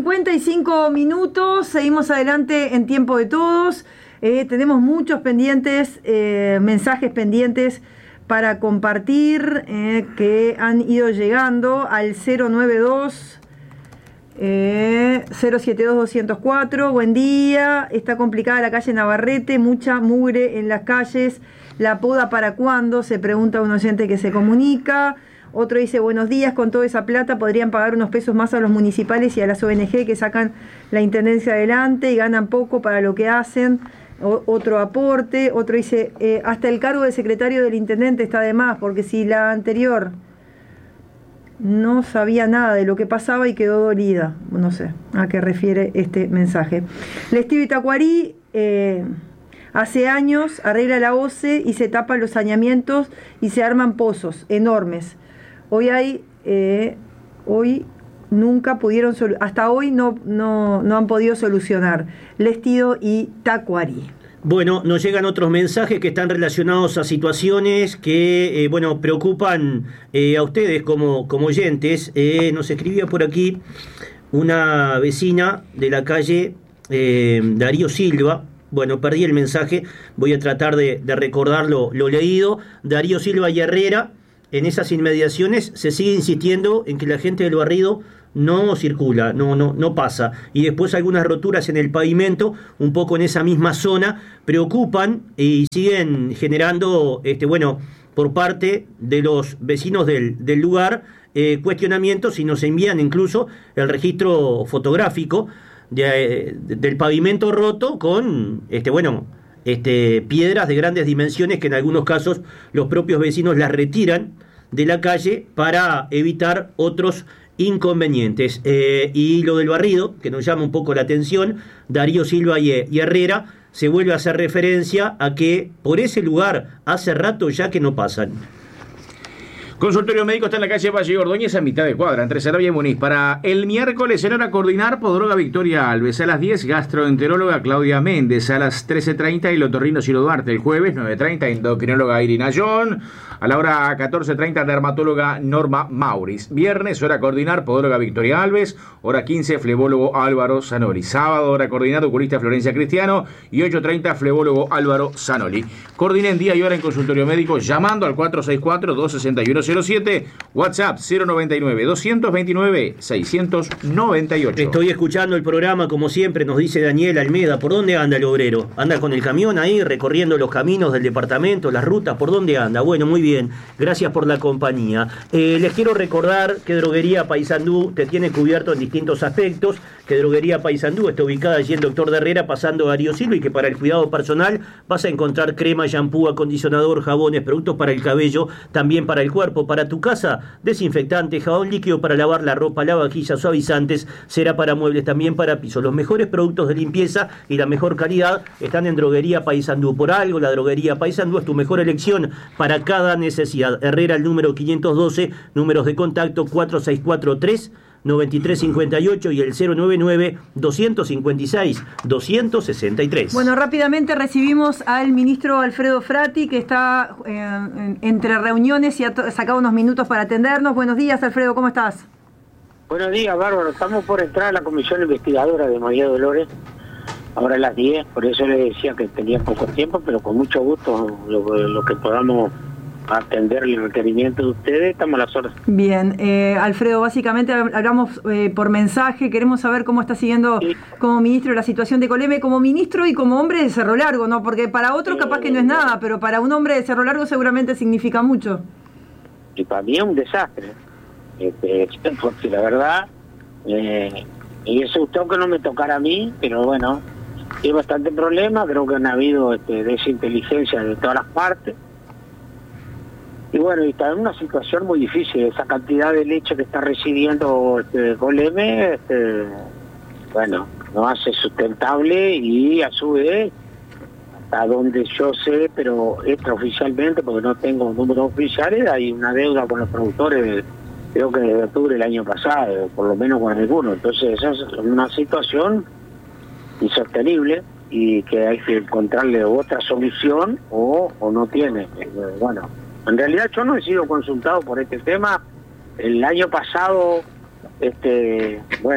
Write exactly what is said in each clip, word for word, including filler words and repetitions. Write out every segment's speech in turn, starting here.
cincuenta y cinco minutos, seguimos adelante en Tiempo de Todos. Eh, tenemos muchos pendientes, eh, mensajes pendientes para compartir eh, que han ido llegando al cero nueve dos eh, cero siete dos dos cero cuatro. Buen día, está complicada la calle Navarrete, mucha mugre en las calles. ¿La poda para cuándo?, se pregunta un oyente que se comunica. Otro dice, buenos días, con toda esa plata podrían pagar unos pesos más a los municipales y a las O N G que sacan la intendencia adelante y ganan poco para lo que hacen. O, otro aporte. Otro dice, eh, hasta el cargo de secretario del intendente está de más, porque si la anterior no sabía nada de lo que pasaba y quedó dolida. No sé a qué refiere este mensaje. Lestivo Itacuarí, eh, hace años arregla la O C E y se tapan los saneamientos y se arman pozos enormes. Hoy hay, eh, hoy nunca pudieron, hasta hoy no, no, no han podido solucionar. Lestido y Tacuarí. Bueno, nos llegan otros mensajes que están relacionados a situaciones que, eh, bueno, preocupan eh, a ustedes como, como oyentes. Eh, nos escribía por aquí una vecina de la calle eh, Darío Silva. Bueno, perdí el mensaje, voy a tratar de, de recordar lo, lo leído. Darío Silva y Herrera. En esas inmediaciones se sigue insistiendo en que la gente del barrido no circula, no, no, no pasa. Y después algunas roturas en el pavimento, un poco en esa misma zona, preocupan y siguen generando, este, bueno, por parte de los vecinos del, del lugar, eh, cuestionamientos, y nos envían incluso el registro fotográfico de, de, del pavimento roto con, este, bueno, Este, piedras de grandes dimensiones que en algunos casos los propios vecinos las retiran de la calle para evitar otros inconvenientes. Eh, y lo del barrido, que nos llama un poco la atención, Darío Silva y, y Herrera, se vuelve a hacer referencia a que por ese lugar hace rato ya que no pasan. Consultorio médico está en la calle Valle Ordóñez, a mitad de cuadra, entre Sarabia y Muniz. Para el miércoles, en hora coordinar, podóloga Victoria Alves. A las diez, gastroenteróloga Claudia Méndez. A las trece treinta, el otorrino Ciro Duarte. El jueves, nueve treinta, endocrinóloga Irina John. A la hora catorce treinta, dermatóloga Norma Mauris. Viernes, hora coordinar, podóloga Victoria Alves. Hora quince, flebólogo Álvaro Zanoli. Sábado, hora coordinar, oculista Florencia Cristiano. Y ocho treinta, flebólogo Álvaro Zanoli. Coordinen día y hora en consultorio médico llamando al cuatro seis cuatro, dos seis uno cero siete, WhatsApp cero noventa y nueve, doscientos veintinueve, seiscientos noventa y ocho. Estoy escuchando el programa, como siempre, nos dice Daniel Almeda. ¿Por dónde anda el obrero? ¿Anda con el camión ahí, recorriendo los caminos del departamento, las rutas? ¿Por dónde anda? Bueno, muy bien, gracias por la compañía. Eh, les quiero recordar que Droguería Paysandú te tiene cubierto en distintos aspectos, que Droguería Paysandú está ubicada allí en Doctor de Herrera, pasando a Darío Silva, y que para el cuidado personal vas a encontrar crema, shampoo, acondicionador, jabones, productos para el cabello, también para el cuerpo, para tu casa, desinfectante, jabón líquido para lavar la ropa, lavavajillas, suavizantes, cera para muebles, también para pisos. Los mejores productos de limpieza y la mejor calidad están en Droguería Paysandú. Por algo, la Droguería Paysandú es tu mejor elección para cada necesidad. Herrera, el número quinientos doce, números de contacto cuatro seis cuatro tres, noventa y tres cincuenta y ocho y el cero noventa y nueve, doscientos cincuenta y seis, doscientos sesenta y tres. Bueno, rápidamente recibimos al ministro Alfredo Frati, que está eh, entre reuniones y ha to- sacado unos minutos para atendernos. Buenos días, Alfredo, ¿cómo estás? Buenos días, Bárbaro. Estamos por entrar a la comisión investigadora de María Dolores, ahora a las diez, por eso le decía que tenía poco tiempo, pero con mucho gusto lo, lo que podamos atender el requerimiento de ustedes, estamos a las horas. Bien, eh, Alfredo, básicamente hablamos eh, por mensaje, queremos saber cómo está siguiendo sí. como ministro la situación de Coleme, como ministro y como hombre de Cerro Largo, ¿no? Porque para otro capaz que no es nada, pero para un hombre de Cerro Largo seguramente significa mucho. Y para mí es un desastre, este, porque la verdad, eh, y eso usted que no me tocara a mí, pero bueno, hay bastante problema, creo que han habido este, desinteligencia de todas las partes. Y bueno, y está en una situación muy difícil, esa cantidad de leche que está recibiendo este, Coleme, este, bueno, no hace sustentable y a su vez, hasta donde yo sé, pero extraoficialmente, porque no tengo números oficiales, hay una deuda con los productores, creo que desde octubre del año pasado, por lo menos con algunos. Entonces esa es una situación insostenible y que hay que encontrarle otra solución o, o no tiene. Bueno, en realidad yo no he sido consultado por este tema. El año pasado, este, bueno,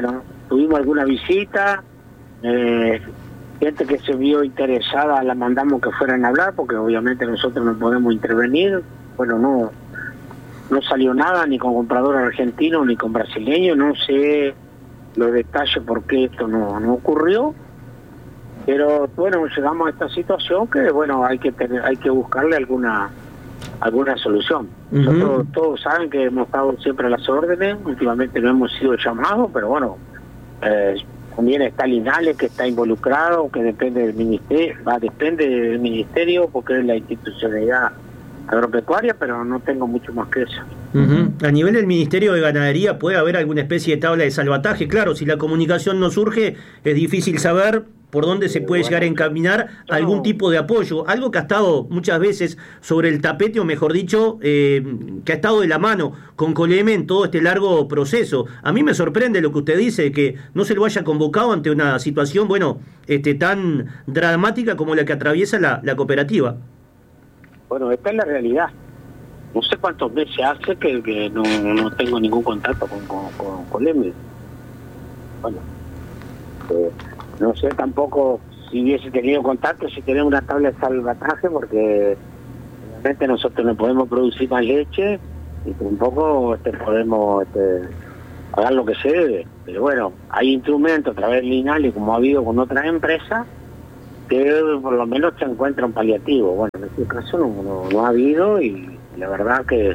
tuvimos alguna visita, eh, gente que se vio interesada la mandamos que fueran a hablar, porque obviamente nosotros no podemos intervenir. Bueno, no no salió nada, ni con compradores argentinos, ni con brasileños, no sé los detalles por qué esto no, no ocurrió, pero bueno, llegamos a esta situación que bueno, hay que tener, hay que buscarle alguna alguna solución. Uh-huh. Nosotros todos saben que hemos estado siempre a las órdenes, últimamente no hemos sido llamados, pero bueno, eh, también está Linales que está involucrado, que depende del ministerio, va, depende del ministerio porque es la institucionalidad agropecuaria, pero no tengo mucho más que eso. Uh-huh. A nivel del Ministerio de Ganadería, ¿puede haber alguna especie de tabla de salvataje? Claro, si la comunicación no surge, es difícil saber por dónde se puede llegar a encaminar algún tipo de apoyo, algo que ha estado muchas veces sobre el tapete, o mejor dicho, eh, que ha estado de la mano con Coleme en todo este largo proceso. A mí me sorprende lo que usted dice, que no se lo haya convocado ante una situación, bueno, este tan dramática como la que atraviesa la, la cooperativa. Bueno, esta es la realidad. No sé cuántos meses hace que, que no, no tengo ningún contacto con, con, con Coleme. Bueno, eh, no sé tampoco si hubiese tenido contacto, si tenemos una tabla de salvataje, porque obviamente nosotros no podemos producir más leche y tampoco este, podemos este, pagar lo que se debe. Pero bueno, hay instrumentos a través de Linales, como ha habido con otras empresas, que por lo menos se encuentra un paliativo. Bueno, en este caso no, no, no ha habido, y la verdad que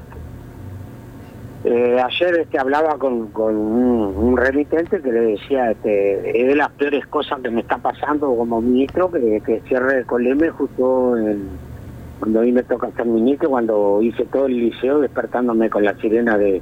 eh, ayer este hablaba con, con un, un remitente que le decía, este, es de las peores cosas que me está pasando como ministro, que, que cierre Coleme justo en, cuando a mí me toca ser ministro, cuando hice todo el liceo despertándome con la sirena de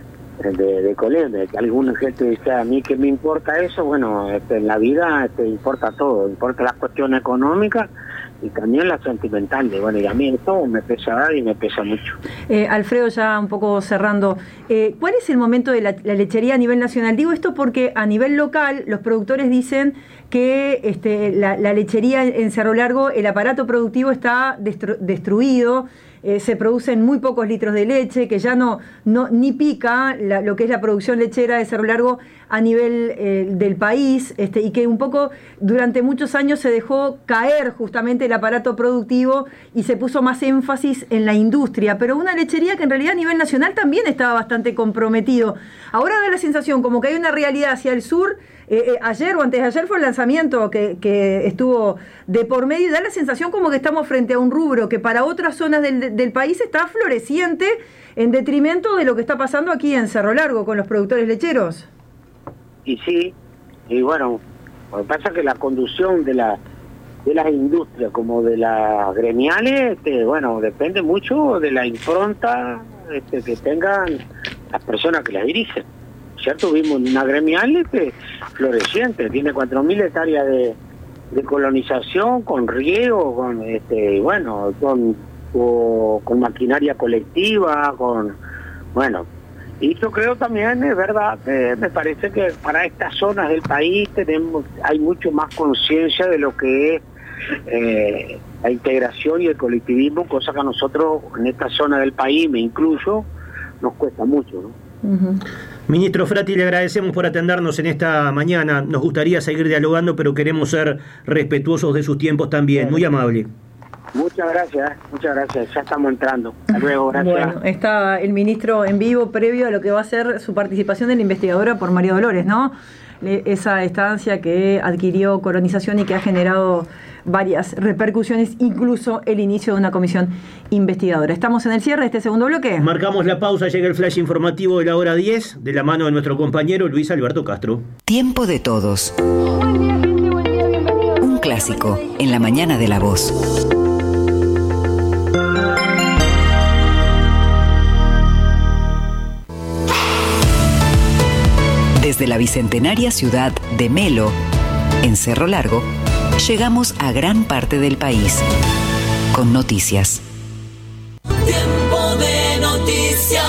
de, de Coleme. Que alguna gente dice, a mí que me importa eso. Bueno, este, en la vida este, importa todo, importa las cuestiones económicas y también las sentimentales. Bueno, y a mí esto me pesa dar y me pesa mucho. Eh, Alfredo, ya un poco cerrando, eh, ¿cuál es el momento de la, la lechería a nivel nacional? Digo esto porque a nivel local los productores dicen que este, la, la lechería en Cerro Largo, el aparato productivo está destru- destruido, eh, se producen muy pocos litros de leche, que ya no, no ni pica la, lo que es la producción lechera de Cerro Largo a nivel eh, del país, este, y que un poco durante muchos años se dejó caer justamente el aparato productivo y se puso más énfasis en la industria, pero una lechería que en realidad a nivel nacional también estaba bastante comprometido. Ahora da la sensación como que hay una realidad hacia el sur. Eh, eh, ayer o antes de ayer fue el lanzamiento que, que estuvo de por medio, y da la sensación como que estamos frente a un rubro que para otras zonas del, del país está floreciente en detrimento de lo que está pasando aquí en Cerro Largo con los productores lecheros. Y sí, y bueno, lo que pasa es que la conducción de la de las industrias como de las gremiales, este, bueno, depende mucho de la impronta este, que tengan las personas que las dirigen. ¿Cierto? Vimos una gremial este, floreciente, tiene cuatro mil hectáreas de, de colonización, con riego, con este, bueno, con, con, con maquinaria colectiva, con, bueno, y yo creo también, es verdad, eh, me parece que para estas zonas del país tenemos, hay mucho más conciencia de lo que es eh, la integración y el colectivismo, cosa que a nosotros en esta zona del país, me incluyo, nos cuesta mucho, ¿no? Uh-huh. Ministro Frati, le agradecemos por atendernos en esta mañana. Nos gustaría seguir dialogando, pero queremos ser respetuosos de sus tiempos también. Muy amable. Muchas gracias, muchas gracias. Ya estamos entrando. Hasta luego, gracias. Bueno, está el ministro en vivo previo a lo que va a ser su participación de la investigadora por María Dolores, ¿no? Esa estancia que adquirió Colonización y que ha generado varias repercusiones, incluso el inicio de una comisión investigadora. Estamos en el cierre de este segundo bloque. Marcamos la pausa, llega el flash informativo de la hora diez, de la mano de nuestro compañero Luis Alberto Castro. Tiempo de todos. Un clásico en la mañana de La Voz. Desde la bicentenaria ciudad de Melo, en Cerro Largo, llegamos a gran parte del país con noticias. Tiempo de noticias.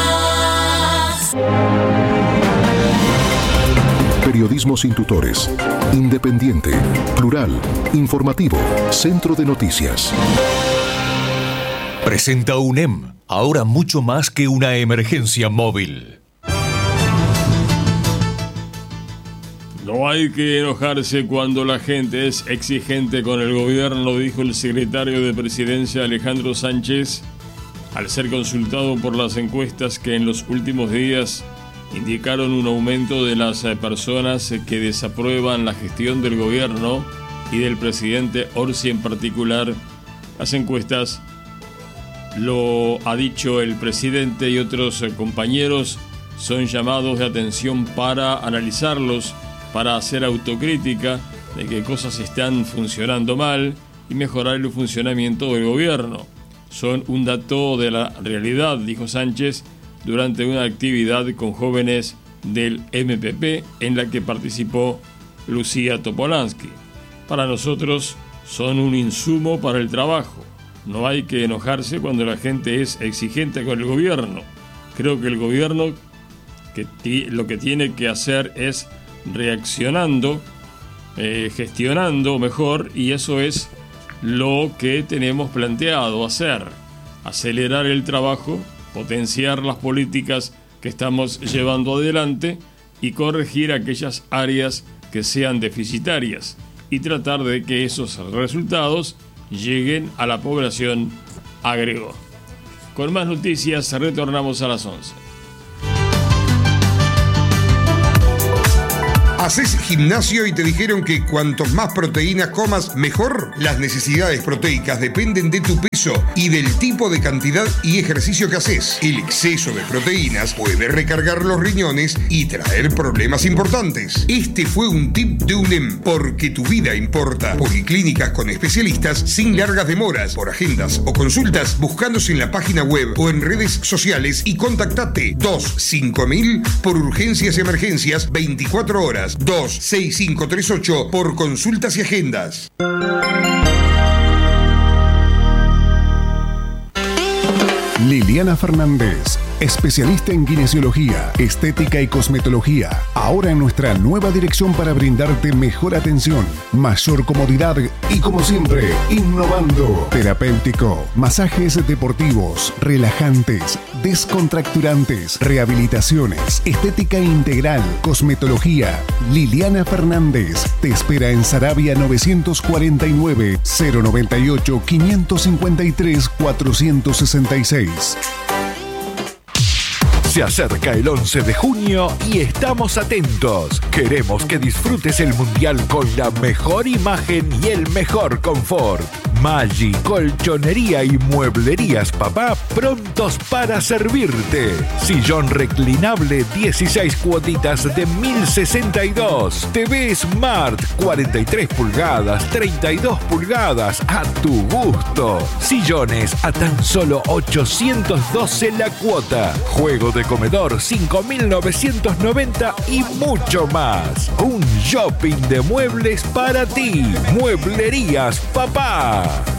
Periodismo sin tutores, independiente, plural, informativo, Centro de Noticias. Presenta U N E M, ahora mucho más que una emergencia móvil. No hay que enojarse cuando la gente es exigente con el gobierno, dijo el secretario de Presidencia Alejandro Sánchez, al ser consultado por las encuestas que en los últimos días indicaron un aumento de las personas que desaprueban la gestión del gobierno y del presidente Orsi en particular. Las encuestas, lo ha dicho el presidente y otros compañeros, son llamados de atención para analizarlos, para hacer autocrítica de qué cosas están funcionando mal y mejorar el funcionamiento del gobierno. Son un dato de la realidad, dijo Sánchez durante una actividad con jóvenes del M P P en la que participó Lucía Topolansky. Para nosotros son un insumo para el trabajo. No hay que enojarse cuando la gente es exigente con el gobierno. Creo que el gobierno que t- lo que tiene que hacer es reaccionando, eh, gestionando mejor, y eso es lo que tenemos planteado hacer: acelerar el trabajo, potenciar las políticas que estamos llevando adelante y corregir aquellas áreas que sean deficitarias y tratar de que esos resultados lleguen a la población, agregó. Con más noticias retornamos a las once. Haces gimnasio y te dijeron que cuantos más proteínas comas, mejor. Las necesidades proteicas dependen de tu peso y del tipo de cantidad y ejercicio que haces. El exceso de proteínas puede recargar los riñones y traer problemas importantes. Este fue un tip de UNEM, porque tu vida importa. Policlínicas con especialistas sin largas demoras. Por agendas o consultas, buscanos en la página web o en redes sociales y contactate dos cinco mil por urgencias y emergencias veinticuatro horas. dos seis cinco tres ocho por consultas y agendas. Liliana Fernández, especialista en kinesiología, estética y cosmetología. Ahora en nuestra nueva dirección para brindarte mejor atención, mayor comodidad y, como siempre, innovando. Terapéutico, masajes deportivos, relajantes, descontracturantes, rehabilitaciones, estética integral, cosmetología. Liliana Fernández te espera en Saravia novecientos cuarenta y nueve, cero noventa y ocho, quinientos cincuenta y tres, cuatrocientos sesenta y seis. Se acerca el once de junio y estamos atentos. Queremos que disfrutes el Mundial con la mejor imagen y el mejor confort. Maggi, colchonería y mueblerías Papá, prontos para servirte. Sillón reclinable, dieciséis cuotitas de mil sesenta y dos. T V Smart, cuarenta y tres pulgadas, treinta y dos pulgadas, a tu gusto. Sillones a tan solo ochocientos doce la cuota. Juego de comedor, cinco mil novecientos noventa y mucho más. Un shopping de muebles para ti. Mueblerías Papá.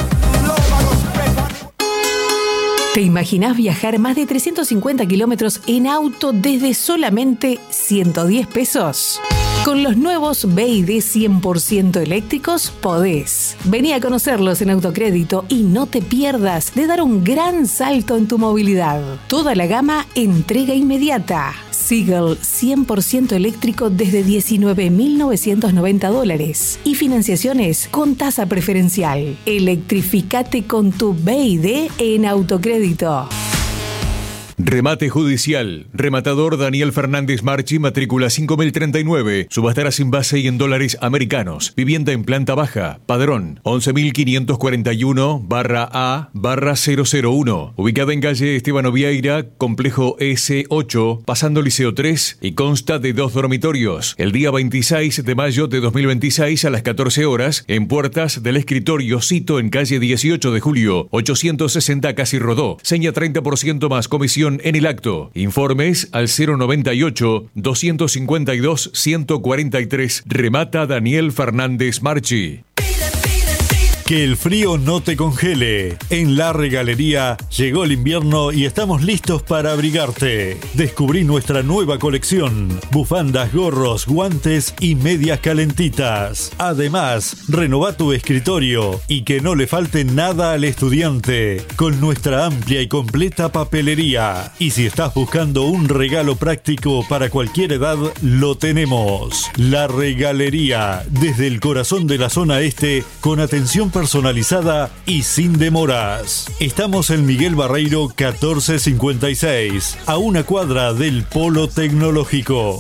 ¿Te imaginás viajar más de trescientos cincuenta kilómetros en auto desde solamente ciento diez pesos? Con los nuevos B Y D cien por ciento eléctricos podés. Vení a conocerlos en Autocrédito y no te pierdas de dar un gran salto en tu movilidad. Toda la gama entrega inmediata. Seagull cien por ciento eléctrico desde diecinueve mil novecientos noventa dólares y financiaciones con tasa preferencial. Electrificate con tu B Y D en Autocrédito. Remate judicial. Rematador Daniel Fernández Marchi, matrícula cinco mil treinta y nueve. Subastará sin base y en dólares americanos. Vivienda en planta baja. Padrón once mil quinientos cuarenta y uno barra A barra cero cero uno. Ubicada en calle Esteban Ovieira, complejo S ocho, pasando Liceo tres, y consta de dos dormitorios. El día veintiséis de mayo de dos mil veintiséis a las catorce horas, en puertas del escritorio Cito en calle dieciocho de julio, ochocientos sesenta Casi Rodó. Seña treinta por ciento más comisión en el acto. Informes al cero noventa y ocho, doscientos cincuenta y dos, ciento cuarenta y tres. Remata Daniel Fernández Marchi. Que el frío no te congele. En La Regalería llegó el invierno y estamos listos para abrigarte. Descubrí nuestra nueva colección: bufandas, gorros, guantes y medias calentitas. Además, renova tu escritorio y que no le falte nada al estudiante con nuestra amplia y completa papelería. Y si estás buscando un regalo práctico para cualquier edad, lo tenemos. La Regalería, desde el corazón de la zona este, con atención personalizada y sin demoras. Estamos en Miguel Barreiro catorce cincuenta y seis, a una cuadra del Polo Tecnológico.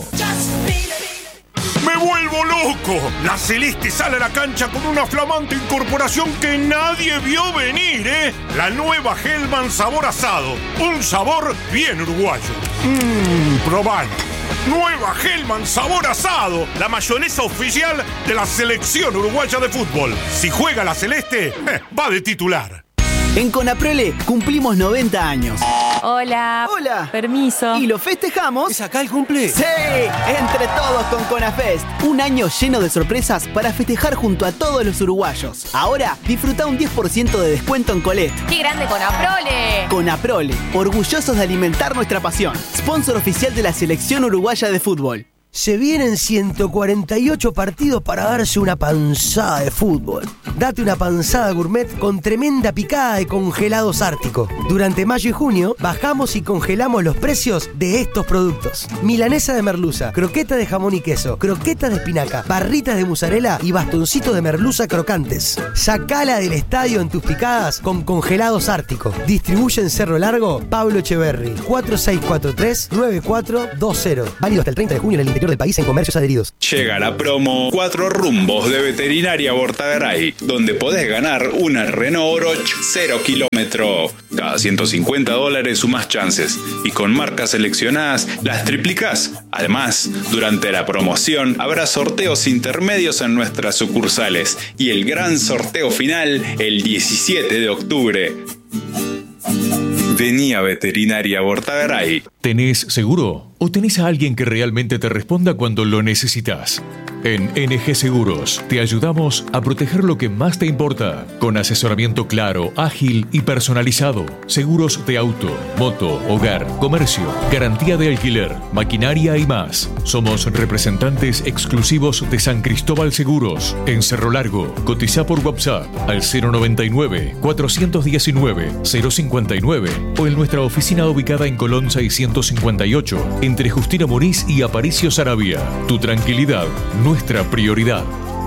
¡Me vuelvo loco! La Celeste sale a la cancha con una flamante incorporación que nadie vio venir, ¿eh? La nueva Hellman sabor asado. Un sabor bien uruguayo. Mmm, probalo. Nueva Hellman sabor asado. La mayonesa oficial de la selección uruguaya de fútbol. Si juega la Celeste, eh, va de titular. En Conaprole cumplimos noventa años. Hola. Hola. Permiso. ¿Y lo festejamos? ¿Es acá el cumple? ¡Sí! Entre todos con Conafest. Un año lleno de sorpresas para festejar junto a todos los uruguayos. Ahora, disfruta un diez por ciento de descuento en Colette. ¡Qué grande Conaprole! Conaprole, orgullosos de alimentar nuestra pasión. Sponsor oficial de la selección uruguaya de fútbol. Se vienen ciento cuarenta y ocho partidos para darse una panzada de fútbol. Date una panzada gourmet con tremenda picada de congelados Ártico. Durante mayo y junio bajamos y congelamos los precios de estos productos: milanesa de merluza, croqueta de jamón y queso, croqueta de espinaca, barritas de mozzarella y bastoncitos de merluza crocantes. Sacala del estadio en tus picadas con congelados Ártico. Distribuye en Cerro Largo Pablo Echeverry, cuatro seis cuatro tres, nueve cuatro dos cero. Válido hasta el treinta de junio en el interior del país en comercios adheridos. Llega la promo Cuatro Rumbos de Veterinaria Bortagaray, donde podés ganar una Renault Oroch cero kilómetro. Cada ciento cincuenta dólares sumás chances y con marcas seleccionadas las triplicás. Además, durante la promoción habrá sorteos intermedios en nuestras sucursales y el gran sorteo final el diecisiete de octubre. Vení a Veterinaria Bortagaray. ¿Tenés seguro? ¿O tenés a alguien que realmente te responda cuando lo necesitas? En N G Seguros te ayudamos a proteger lo que más te importa, con asesoramiento claro, ágil y personalizado. Seguros de auto, moto, hogar, comercio, garantía de alquiler, maquinaria y más. Somos representantes exclusivos de San Cristóbal Seguros, en Cerro Largo. Cotiza por WhatsApp al cero noventa y nueve, cuatrocientos diecinueve, cero cincuenta y nueve o en nuestra oficina ubicada en Colón seiscientos cincuenta y ocho, entre Justino Moniz y Aparicio Saravia. Tu tranquilidad, nuestra prioridad.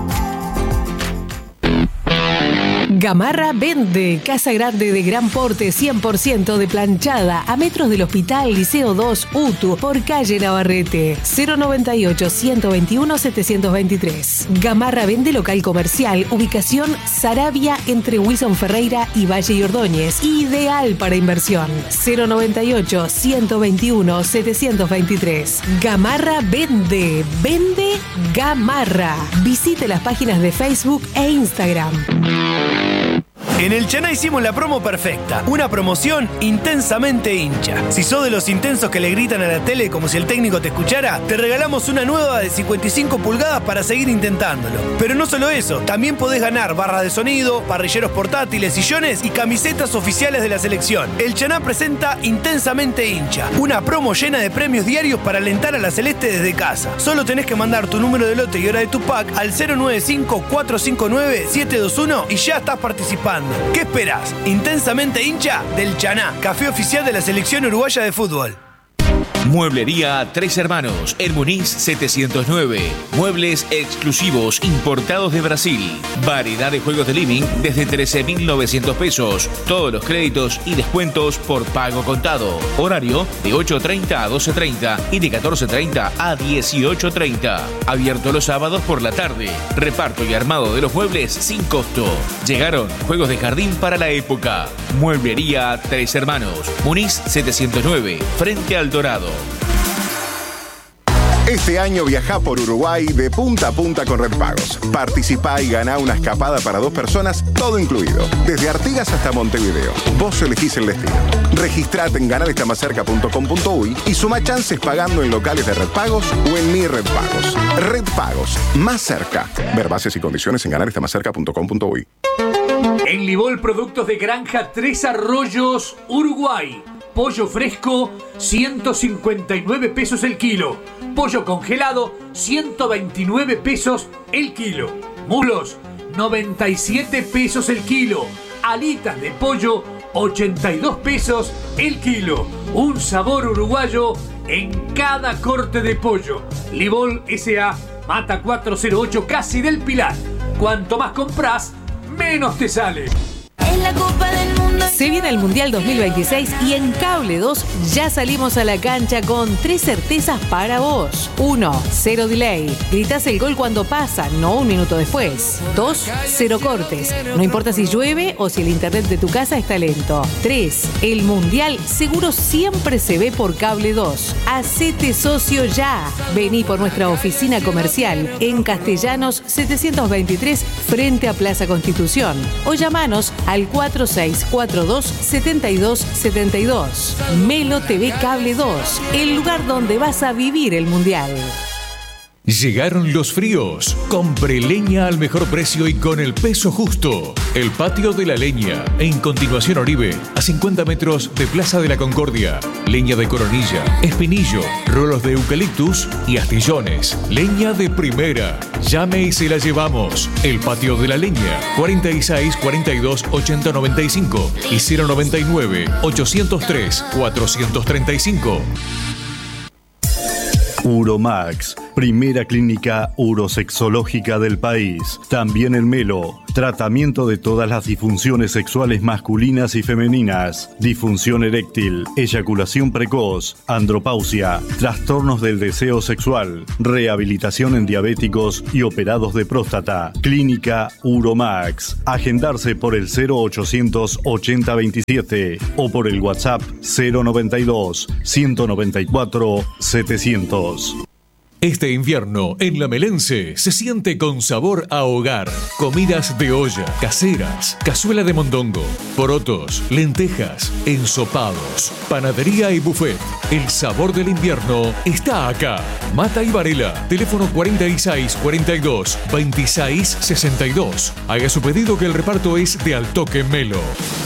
Gamarra vende. Casa grande de gran porte, cien por ciento de planchada, a metros del Hospital Liceo dos U T U, por calle Navarrete. cero noventa y ocho, ciento veintiuno, setecientos veintitrés. Gamarra vende local comercial, ubicación Saravia entre Wilson Ferreira y Valle y Ordóñez. Ideal para inversión. cero noventa y ocho, ciento veintiuno, setecientos veintitrés. Gamarra vende. Vende Gamarra. Visite las páginas de Facebook e Instagram. En el Chaná hicimos la promo perfecta. Una promoción intensamente hincha. Si sos de los intensos que le gritan a la tele como si el técnico te escuchara, te regalamos una nueva de cincuenta y cinco pulgadas para seguir intentándolo. Pero no solo eso, también podés ganar barras de sonido, parrilleros portátiles, sillones y camisetas oficiales de la selección. El Chaná presenta Intensamente Hincha, una promo llena de premios diarios para alentar a la Celeste desde casa. Solo tenés que mandar tu número de lote y hora de tu pack al cero nueve cinco, cuatro cinco nueve, siete dos uno y ya estás participando. ¿Qué esperás? Intensamente Hincha del Chaná, café oficial de la selección uruguaya de fútbol. Mueblería Tres Hermanos, en Muniz setecientos nueve. Muebles exclusivos importados de Brasil. Variedad de juegos de living desde trece mil novecientos pesos. Todos los créditos y descuentos por pago contado. Horario de ocho treinta a doce treinta y de catorce treinta a dieciocho treinta. Abierto los sábados por la tarde. Reparto y armado de los muebles sin costo. Llegaron juegos de jardín para la época. Mueblería Tres Hermanos, Muniz setecientos nueve, frente al Dorado. Este año viajá por Uruguay de punta a punta con Red Pagos. Participá y ganá una escapada para dos personas, todo incluido. Desde Artigas hasta Montevideo. Vos elegís el destino. Registrate en ganar está más cerca punto com punto uy y suma chances pagando en locales de Red Pagos o en Mi Red Pagos. Red Pagos, más cerca. Ver bases y condiciones en ganar está más cerca punto com punto uy. En Libol, productos de granja Tres Arroyos, Uruguay. Pollo fresco, ciento cincuenta y nueve pesos el kilo. Pollo congelado, ciento veintinueve pesos el kilo. Mulos, noventa y siete pesos el kilo. Alitas de pollo, ochenta y dos pesos el kilo. Un sabor uruguayo en cada corte de pollo. Libol S A, Mata cuatrocientos ocho, Casi del Pilar. Cuanto más compras, menos te sale. En la Copa del Mundo. Se viene el Mundial dos mil veintiséis y en Cable dos ya salimos a la cancha con tres certezas para vos. uno. Cero delay. Gritás el gol cuando pasa, no un minuto después. dos. Cero cortes. No importa si llueve o si el internet de tu casa está lento. tres. El Mundial seguro siempre se ve por Cable dos. Hacete socio ya. Vení por nuestra oficina comercial en Castellanos setecientos veintitrés frente a Plaza Constitución o llamanos al cuatro seis cuatro dos, siete dos siete dos. Melo T V Cable dos, el lugar donde vas a vivir el Mundial. Llegaron los fríos. Compre leña al mejor precio y con el peso justo. El Patio de la Leña, en Continuación Oribe, a cincuenta metros de Plaza de la Concordia. Leña de coronilla, espinillo, rolos de eucaliptus y astillones. Leña de primera. Llame y se la llevamos. El Patio de la Leña, cuarenta y seis, cuarenta y dos, ochenta, noventa y cinco y cero noventa y nueve, ochocientos tres, cuatrocientos treinta y cinco. Uromax, primera clínica urosexológica del país. También en Melo, tratamiento de todas las disfunciones sexuales masculinas y femeninas, disfunción eréctil, eyaculación precoz, andropausia, trastornos del deseo sexual, rehabilitación en diabéticos y operados de próstata. Clínica Uromax. Agendarse por el cero ochocientos ochenta veintisiete o por el WhatsApp cero noventa y dos, ciento noventa y cuatro, setecientos. Este invierno, en La Melense, se siente con sabor a hogar. Comidas de olla, caseras, cazuela de mondongo, porotos, lentejas, ensopados, panadería y buffet. El sabor del invierno está acá. Mata y Varela, teléfono cuarenta y seis, cuarenta y dos, veintiséis, sesenta y dos. Haga su pedido que el reparto es de Al Toque Melo.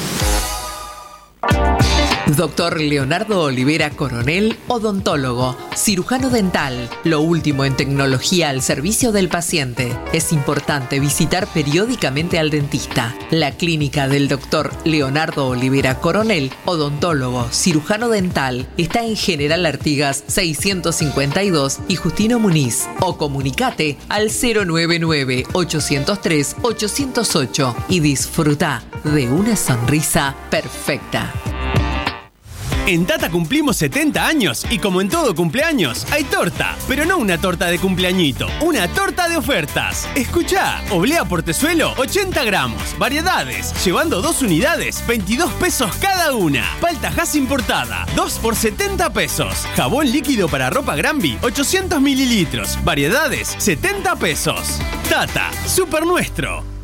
Doctor Leonardo Olivera Coronel, odontólogo, cirujano dental, lo último en tecnología al servicio del paciente. Es importante visitar periódicamente al dentista. La clínica del doctor Leonardo Olivera Coronel, odontólogo, cirujano dental, está en General Artigas seiscientos cincuenta y dos y Justino Muniz. O comunicate al cero noventa y nueve, ochocientos tres, ochocientos ocho y disfruta de una sonrisa perfecta. En Tata cumplimos setenta años y como en todo cumpleaños, hay torta. Pero no una torta de cumpleañito, una torta de ofertas. Escuchá, oblea portezuelo, ochenta gramos. Variedades, llevando dos unidades, veintidós pesos cada una. Palta Hass importada, dos por setenta pesos. Jabón líquido para ropa Granby, ochocientos mililitros. Variedades, setenta pesos. Tata, super nuestro.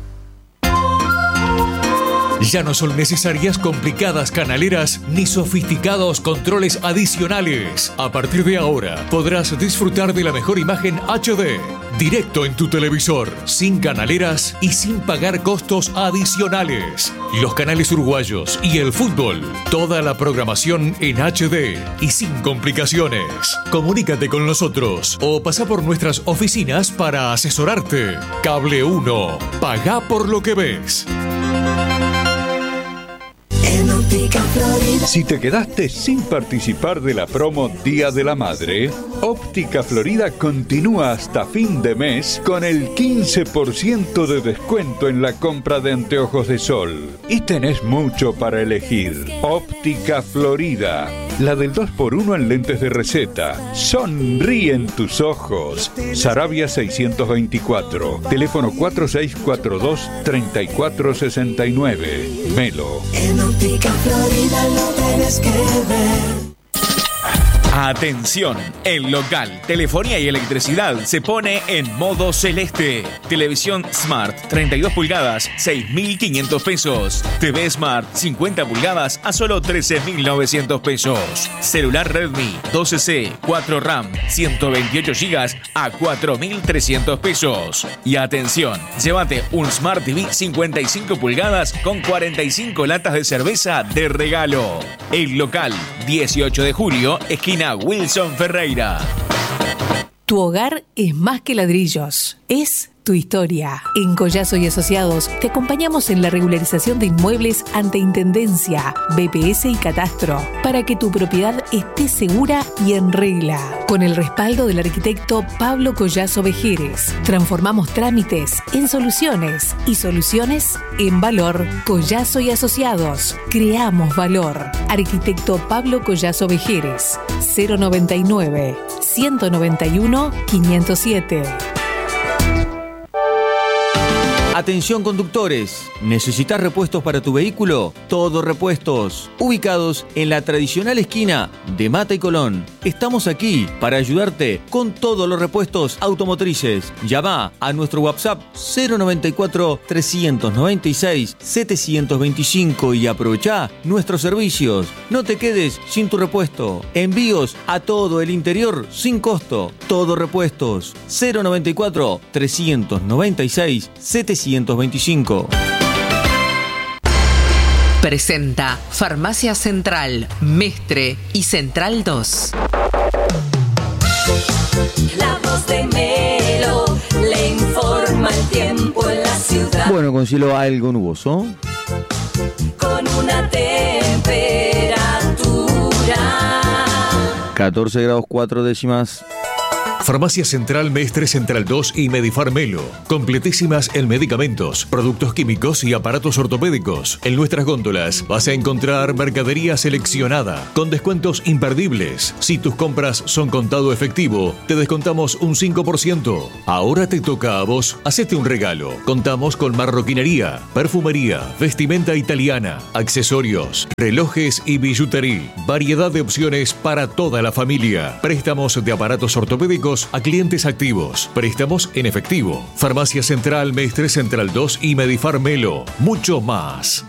Ya no son necesarias complicadas canaleras ni sofisticados controles adicionales. A partir de ahora podrás disfrutar de la mejor imagen H D, directo en tu televisor, sin canaleras y sin pagar costos adicionales. Los canales uruguayos y el fútbol, toda la programación en H D y sin complicaciones. Comunícate con nosotros o pasa por nuestras oficinas para asesorarte. Cable uno, pagá por lo que ves. Si te quedaste sin participar de la promo Día de la Madre, Óptica Florida continúa hasta fin de mes con el quince por ciento de descuento en la compra de anteojos de sol. Y tenés mucho para elegir. Óptica Florida, la del dos por uno en lentes de receta. Sonríen tus ojos. Sarabia seiscientos veinticuatro, teléfono cuatro seis cuatro dos, tres cuatro seis nueve. Melo. En Óptica Florida lo tienes que ver. Atención, el local, telefonía y electricidad se pone en modo celeste. Televisión Smart treinta y dos pulgadas, seis mil quinientos pesos. T V Smart cincuenta pulgadas a solo trece mil novecientos pesos. Celular Redmi doce C, cuatro RAM, ciento veintiocho gigas a cuatro mil trescientos pesos. Y atención, llévate un Smart T V cincuenta y cinco pulgadas con cuarenta y cinco latas de cerveza de regalo. El local, dieciocho de julio, esquina Wilson Ferreira. Tu hogar es más que ladrillos, es tu historia. En Collazo y Asociados te acompañamos en la regularización de inmuebles ante Intendencia, B P S y Catastro, para que tu propiedad esté segura y en regla. Con el respaldo del arquitecto Pablo Collazo Vejeres, transformamos trámites en soluciones y soluciones en valor. Collazo y Asociados, creamos valor. Arquitecto Pablo Collazo Vejeres, cero noventa y nueve, ciento noventa y uno, quinientos siete. Atención conductores, ¿necesitas repuestos para tu vehículo? Todo Repuestos, ubicados en la tradicional esquina de Mata y Colón. Estamos aquí para ayudarte con todos los repuestos automotrices. Llama a nuestro WhatsApp cero noventa y cuatro, trescientos noventa y seis, setecientos veinticinco y aprovecha nuestros servicios. No te quedes sin tu repuesto. Envíos a todo el interior sin costo. Todo Repuestos, cero noventa y cuatro, trescientos noventa y seis, setecientos veinticinco. Presenta Farmacia Central, Mestre y Central dos. La voz de Melo le informa el tiempo en la ciudad. Bueno, con cielo algo nuboso. Con una temperatura catorce grados cuatro décimas. Farmacia Central Mestre Central dos y Medifar Melo. Completísimas en medicamentos, productos químicos y aparatos ortopédicos. En nuestras góndolas vas a encontrar mercadería seleccionada con descuentos imperdibles. Si tus compras son contado efectivo, te descontamos un cinco por ciento. Ahora te toca a vos, hacete un regalo. Contamos con marroquinería, perfumería, vestimenta italiana, accesorios, relojes y billutería. Variedad de opciones para toda la familia. Préstamos de aparatos ortopédicos a clientes activos. Préstamos en efectivo. Farmacia Central Mestre Central dos y Medifar Melo. Mucho más.